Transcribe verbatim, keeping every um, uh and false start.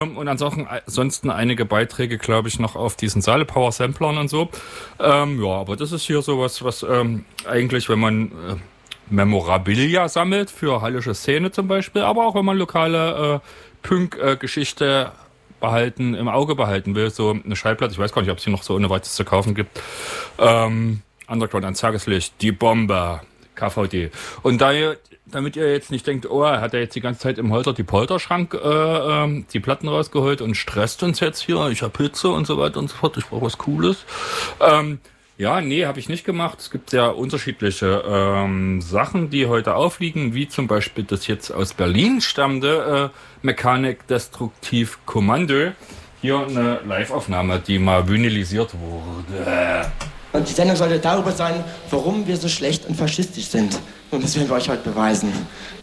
Und ansonsten, ansonsten einige Beiträge, glaube ich, noch auf diesen Saale Power Samplern und so. Ähm, ja, aber das ist hier sowas, was ähm, eigentlich, wenn man äh, Memorabilia sammelt, für hallische Szene zum Beispiel, aber auch wenn man lokale äh, Punk-Geschichte behalten, im Auge behalten will, so eine Schallplatte, ich weiß gar nicht, ob es hier noch so ohne weiteres zu kaufen gibt. Ähm, Underground ans Tageslicht, die Bombe, K V D. Und da ihr, damit ihr jetzt nicht denkt, oh, er hat ja jetzt die ganze Zeit im Holter die Polterschrank äh, ähm, die Platten rausgeholt und stresst uns jetzt hier, ich hab Hitze und so weiter und so fort, ich brauche was Cooles. Ähm, ja, nee, habe ich nicht gemacht. Es gibt sehr unterschiedliche ähm, Sachen, die heute aufliegen, wie zum Beispiel das jetzt aus Berlin stammende äh, Mechanik Destruktiv Kommando. Hier eine Live-Aufnahme, die mal vinylisiert wurde. Und die Sendung sollte darüber sein, warum wir so schlecht und faschistisch sind. Und das werden wir euch heute beweisen.